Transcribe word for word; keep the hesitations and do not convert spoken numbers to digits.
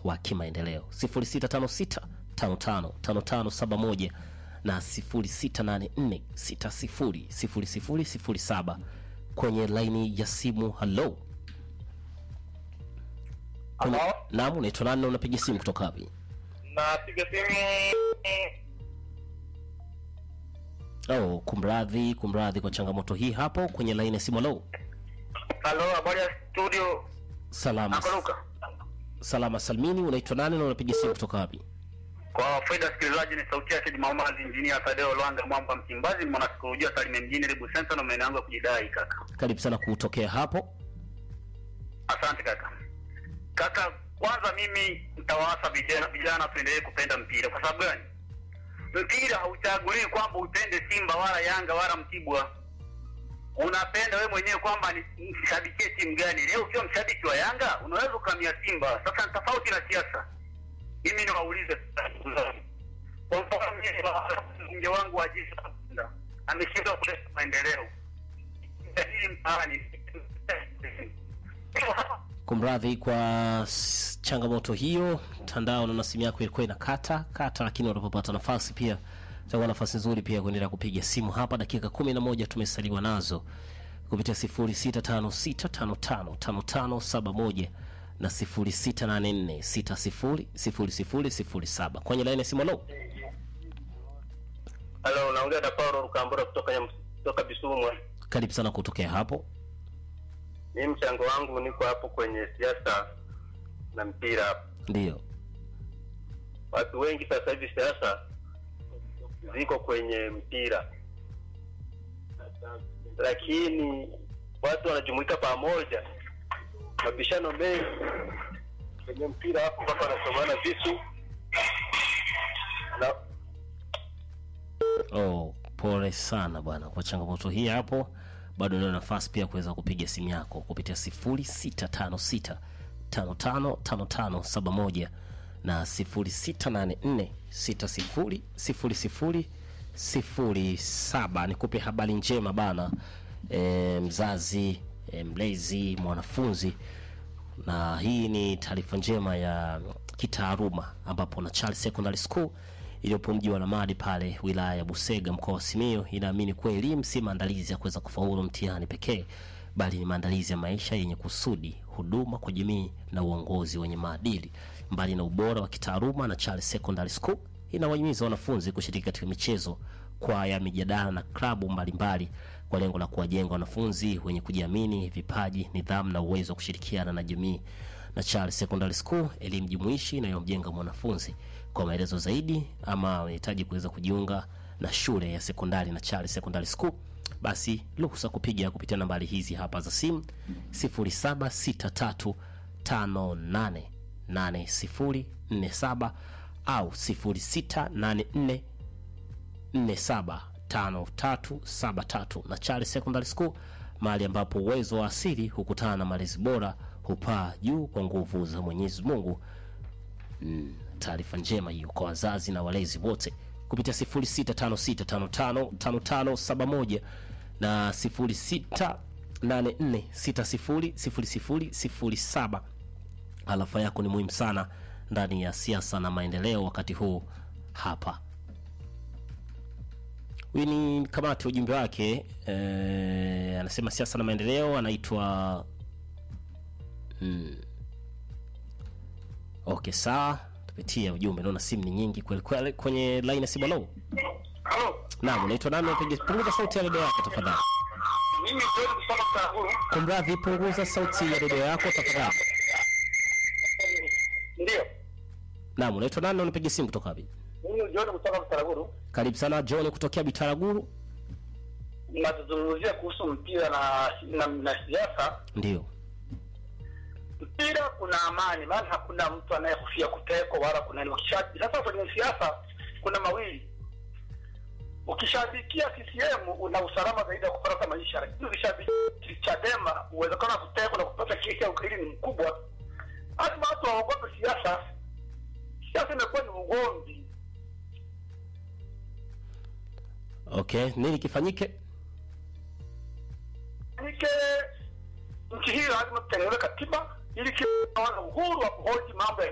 wa kimaendeleo. sifuri sita tano sita tano tano tano tano saba moja na sifuri sita nane nne sita sifuri sifuri sifuri sifuri saba kwenye laini ya simu. Hello. Hello. Naam, unaitwa nani na unapiga simu kutoka wapi? Napiga simu. Oh, kumradhi, kumradhi kwa changamoto hii hapo kwenye laini ya simu. Hello. Hello, habari ya studio. Salama. Nakoluka. Salama salmini, unaitwa nani na unapiga simu kutoka wapi? Kwa faida sikilizaji, ni sauti yake Maumazi Engineer Tadeo Lwanga Mwamba Msimbazi, mwanasikolojia Salime mjini Ribu Center na maeneo yangu kujidai kaka. Karibu sana kutokea hapo. Asante kaka. Kaka, kwanza mimi nitawaasa vijana vijana tuendelee kupenda mpira. Kwa sababu gani? Mpira hauchagui kwamba upende Simba wala Yanga wala Mtibwa. Unapenda wewe mwenyewe kwamba ni mshabikie timu gani. Leo ukiwa mshabiki wa Yanga, unaweza ukamia Simba. Sasa ni tofauti na siasa. Mimi niwaulize kwa mfano mimi mje wangu wa jeshi ameshindwa kuleta maendeleo. Hili mtaani. Kumradhi kwa changamoto hiyo. Mtandao na simu yako ilikuwa inakata kata, lakini unapopata nafasi pia itakuwa nafasi nzuri pia kuendelea kupiga simu hapa. Dakika kumi na moja tumesaliwa nazo kupitia sifuri sita tano sita tano tano tano tano saba moja na sifuri sita nane nne sita sifuri sifuri sifuri sifuri saba kwenye line ya simu. Hello. Hello, naongea na Paulo Rukambura kutoka kutoka Bisumwa. Karibu sana kutokea hapo. Mimi mchango wangu niko hapo kwenye siasa na mpira. Ndio. Watu wengi sasa hivi siasa ziko kwenye mpira. Lakini watu wanajumuika pamoja. Mabishano mengi kwenye mpira hapo mpaka wanasomana visu. Na oh, pole sana bwana kwa changamoto hii hapo. Bado ndio nafasi pia kuweza kupiga simu yako kupitia sifuri sita tano sita tano tano tano tano saba moja na sifuri sita nane nne sita sifuri sifuri sifuri sifuri saba. Nikupe habari njema bana, e, mzazi, e, mlezi, mwanafunzi, na hii ni taarifa njema ya kitaaluma ambapo na Charles Secondary School iliyopo mji wa Lamadi pale wilaya ya Busega mkoa wa Simiyu inaamini kuwa elimu si maandalizi ya kuweza kufaulu mtihani pekee, bali ni maandalizi ya maisha yenye kusudi, huduma kwa jamii na uongozi wenye maadili. Mbali na ubora wa kitaaluma, na Charles Secondary School inawahimiza wanafunzi kushiriki katika michezo, kwaya, mijadala na klabu mbalimbali kwa lengo la kuwajenga wanafunzi wenye kujiamini, vipaji, nidhamu na uwezo wa kushirikiana na jamii. Na Charles Secondary School, elimu jumuishi inayomjenga mwanafunzi. Kwa maelezo zaidi ama unahitaji kuweza kujiunga na shule ya sekondari na Charles Secondary School, basi ruhusa kupiga kupitia nambari hizi hapa za simu sifuri saba sita tatu tano nane nane sifuri nne saba au sifuri sita nane nne nne saba tano tatu saba tatu. Na Charles Secondary School, mahali ambapo uwezo wa asili hukutana na malezi bora, hupaa juu kwa nguvu za Mwenyezi Mungu. Mm, taarifa njema hiyo kwa wazazi na walezi wote kupitia sifuri sita tano sita tano tano tano tano saba moja na sifuri sita nane nne sita sifuri sifuri sifuri sifuri saba. Alafa yako ni muhimu sana ndani ya siasa na maendeleo wakati huu hapa. Huyu ni kamati ujumbe wake, eh, anasema siasa na maendeleo, anaitwa hmm. Okay, sawa. Tupitia ujumbe, naona simu ni nyingi kweli kweli kwenye line ya simu. Hello. Hello. Naam, unaitwa nani? Unapiga punguza sauti ya redio yako tafadhali. Mimi ndio kusoma Taraguru. Kumradhi, punguza sauti ya redio yako tafadhali. Ndio. Naam, unaitwa nani? Unapiga simu kutoka wapi? Mimi John kutoka Taraguru. Karibu sana John kutokea Bitaraguru. Ninazungumzia kuhusu mpira na na, na siasa. Ndio. Mpira kuna amani, maana hakuna mtu anayehofia kutekwa wala kuna ukishabiki. Sasa kwenye siasa kuna mawili. Ukishabikia C C M una usalama zaidi ya kupata maisha. Lakini ukishabiki Chadema uwezekano wa kutekwa na kupata kesi ya ukaidi ni mkubwa. Hata watu waogope siasa. Siasa imekuwa ni ugomvi. Okay, nini kifanyike? Nike nchi hii lazima tutengeneze katiba ili kila uhuru wa kuhoji mambo ya